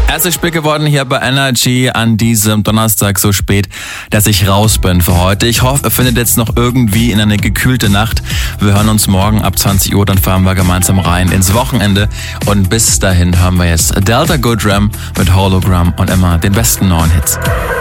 Es ist spät geworden hier bei Energy an diesem Donnerstag so spät, dass ich raus bin für heute. Ich hoffe, ihr findet jetzt noch irgendwie in eine gekühlte Nacht. Wir hören uns morgen ab 20 Uhr, dann fahren wir gemeinsam rein ins Wochenende. Und bis dahin hören wir jetzt Delta Goodram mit Hologram und immer den besten neuen Hits.